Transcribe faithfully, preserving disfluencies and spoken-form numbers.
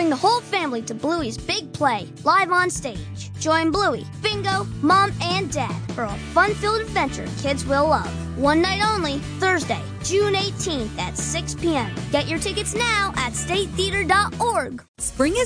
Bring the whole family to Bluey's big play, live on stage. Join Bluey, Bingo, Mom, and Dad for a fun-filled adventure kids will love. One night only, Thursday, June eighteenth at six p.m. Get your tickets now at state theater dot org. Spring is